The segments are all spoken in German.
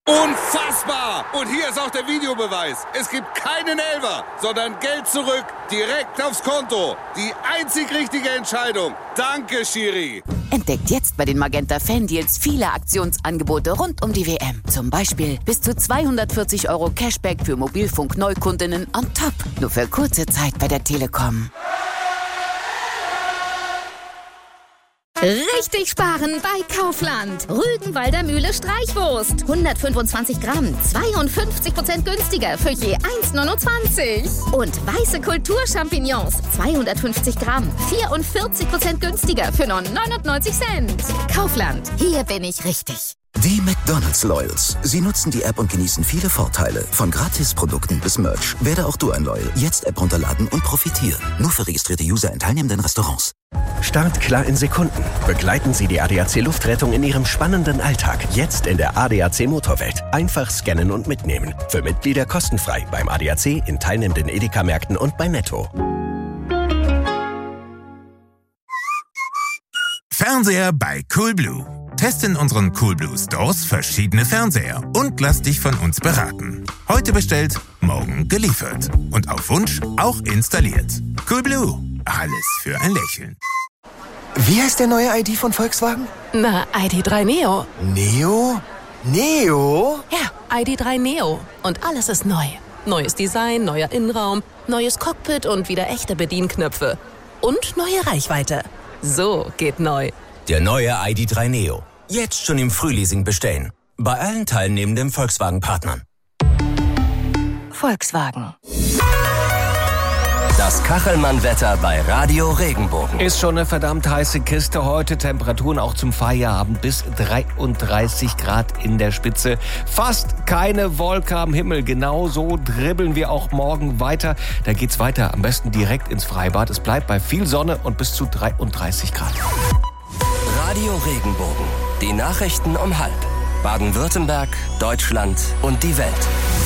Unfassbar! Und hier ist auch der Videobeweis. Es gibt keinen Elfer, sondern Geld zurück, direkt aufs Konto. Die einzig richtige Entscheidung. Danke, Schiri. Entdeckt jetzt bei den Magenta Fan-Deals viele Aktionsangebote rund um die WM. Zum Beispiel bis zu 240 € Cashback für Mobilfunk-Neukundinnen on top. Nur für kurze Zeit bei der Telekom. Richtig sparen bei Kaufland. Rügenwalder Mühle Streichwurst. 125 Gramm, 52% günstiger für je 1,29. Und weiße Kulturchampignons, 250 Gramm, 44% günstiger für nur 99 Cent. Kaufland, hier bin ich richtig. Die McDonald's Loyals. Sie nutzen die App und genießen viele Vorteile. Von Gratisprodukten bis Merch. Werde auch du ein Loyal. Jetzt App runterladen und profitieren. Nur für registrierte User in teilnehmenden Restaurants. Startklar in Sekunden. Begleiten Sie die ADAC Luftrettung in Ihrem spannenden Alltag. Jetzt in der ADAC Motorwelt. Einfach scannen und mitnehmen. Für Mitglieder kostenfrei beim ADAC, in teilnehmenden Edeka-Märkten und bei Netto. Fernseher bei Coolblue. Teste in unseren Coolblue Stores verschiedene Fernseher und lass dich von uns beraten. Heute bestellt, morgen geliefert. Und auf Wunsch auch installiert. Coolblue. Alles für ein Lächeln. Wie heißt der neue ID von Volkswagen? Na, ID.3 Neo. Neo? Neo? Ja, ID.3 Neo. Und alles ist neu. Neues Design, neuer Innenraum, neues Cockpit und wieder echte Bedienknöpfe. Und neue Reichweite. So geht neu. Der neue ID.3 Neo. Jetzt schon im Frühleasing bestellen. Bei allen teilnehmenden Volkswagen-Partnern. Volkswagen. Das Kachelmann-Wetter bei Radio Regenbogen. Ist schon eine verdammt heiße Kiste heute. Temperaturen auch zum Feierabend bis 33 Grad in der Spitze. Fast keine Wolke am Himmel. Genauso dribbeln wir auch morgen weiter. Da geht's weiter. Am besten direkt ins Freibad. Es bleibt bei viel Sonne und bis zu 33 Grad. Radio Regenbogen. Die Nachrichten um 12:30. Baden-Württemberg, Deutschland und die Welt.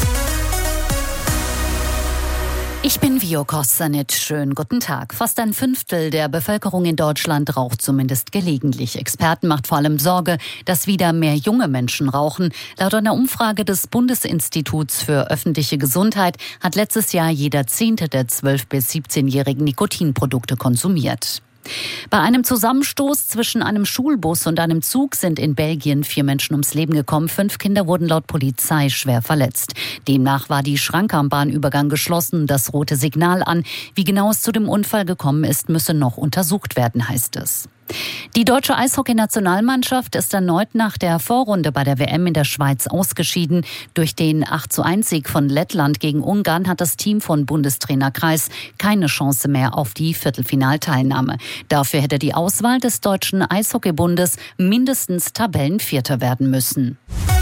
Ich bin Vio Kostanic. Schönen guten Tag. Fast ein Fünftel der Bevölkerung in Deutschland raucht zumindest gelegentlich. Experten macht vor allem Sorge, dass wieder mehr junge Menschen rauchen. Laut einer Umfrage des Bundesinstituts für öffentliche Gesundheit hat letztes Jahr jeder 10. der 12- bis 17-Jährigen Nikotinprodukte konsumiert. Bei einem Zusammenstoß zwischen einem Schulbus und einem Zug sind in Belgien 4 Menschen ums Leben gekommen. 5 Kinder wurden laut Polizei schwer verletzt. Demnach war die Schranke am Bahnübergang geschlossen, das rote Signal an. Wie genau es zu dem Unfall gekommen ist, müsse noch untersucht werden, heißt es. Die deutsche Eishockey-Nationalmannschaft ist erneut nach der Vorrunde bei der WM in der Schweiz ausgeschieden. Durch den 8:1-Sieg von Lettland gegen Ungarn hat das Team von Bundestrainer Kreis keine Chance mehr auf die Viertelfinalteilnahme. Dafür hätte die Auswahl des Deutschen Eishockeybundes mindestens Tabellenvierter werden müssen.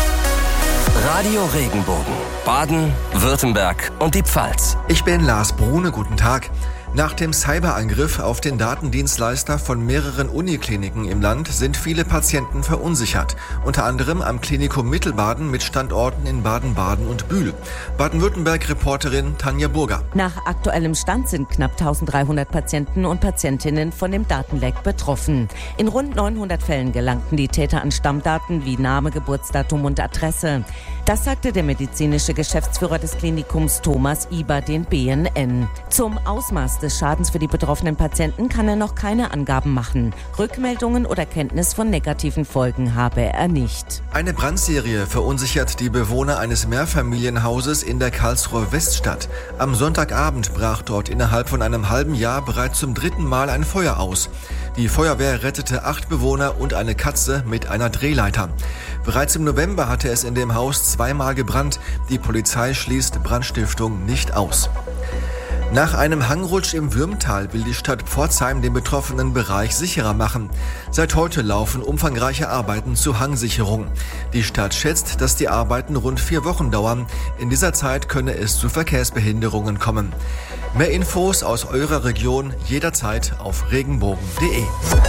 Radio Regenbogen. Baden, Württemberg und die Pfalz. Ich bin Lars Brune, guten Tag. Nach dem Cyberangriff auf den Datendienstleister von mehreren Unikliniken im Land sind viele Patienten verunsichert. Unter anderem am Klinikum Mittelbaden mit Standorten in Baden-Baden und Bühl. Baden-Württemberg-Reporterin Tanja Burger. Nach aktuellem Stand sind knapp 1300 Patienten und Patientinnen von dem Datenleck betroffen. In rund 900 Fällen gelangten die Täter an Stammdaten wie Name, Geburtsdatum und Adresse. Das sagte der medizinische Geschäftsführer des Klinikums Thomas Iber den BNN. Zum Ausmaß des Schadens für die betroffenen Patienten kann er noch keine Angaben machen. Rückmeldungen oder Kenntnis von negativen Folgen habe er nicht. Eine Brandserie verunsichert die Bewohner eines Mehrfamilienhauses in der Karlsruher Weststadt. Am Sonntagabend brach dort innerhalb von einem halben Jahr bereits zum 3. Mal ein Feuer aus. Die Feuerwehr rettete 8 Bewohner und eine Katze mit einer Drehleiter. Bereits im November hatte es in dem Haus 2-mal gebrannt. Die Polizei schließt Brandstiftung nicht aus. Nach einem Hangrutsch im Würmtal will die Stadt Pforzheim den betroffenen Bereich sicherer machen. Seit heute laufen umfangreiche Arbeiten zur Hangsicherung. Die Stadt schätzt, dass die Arbeiten rund 4 Wochen dauern. In dieser Zeit könne es zu Verkehrsbehinderungen kommen. Mehr Infos aus eurer Region jederzeit auf regenbogen.de.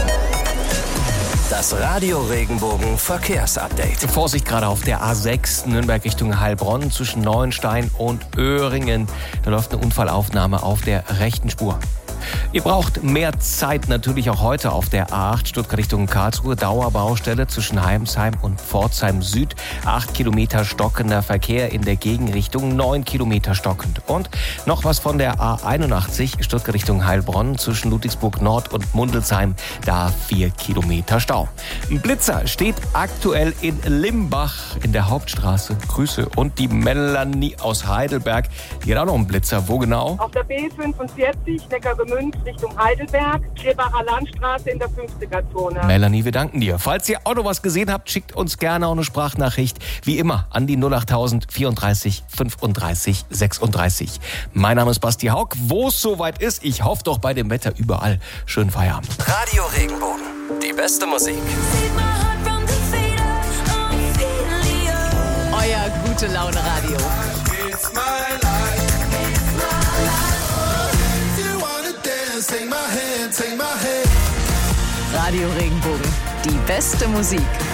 Das Radio Regenbogen Verkehrsupdate. Vorsicht gerade auf der A6 Nürnberg Richtung Heilbronn zwischen Neuenstein und Öhringen. Da läuft eine Unfallaufnahme auf der rechten Spur. Ihr braucht mehr Zeit natürlich auch heute auf der A8 Stuttgart Richtung Karlsruhe. Dauerbaustelle zwischen Heimsheim und Pforzheim Süd. 8 Kilometer stockender Verkehr in der Gegenrichtung, 9 Kilometer stockend. Und noch was von der A81 Stuttgart Richtung Heilbronn zwischen Ludwigsburg Nord und Mundelsheim. Da 4 Kilometer Stau. Ein Blitzer steht aktuell in Limbach in der Hauptstraße. Grüße. Und die Melanie aus Heidelberg, die hat auch noch einen Blitzer. Wo genau? Auf der B45 Neckargemünd Richtung Heidelberg, Schlebacher Landstraße in der 50er-Zone. Melanie, wir danken dir. Falls ihr auch noch was gesehen habt, schickt uns gerne auch eine Sprachnachricht. Wie immer an die 08000 34 35 36. Mein Name ist Basti Haug. Wo es soweit ist, ich hoffe doch bei dem Wetter überall. Schönen Feierabend. Radio Regenbogen. Die beste Musik. Euer Gute-Laune-Radio. Radio Regenbogen. Die beste Musik.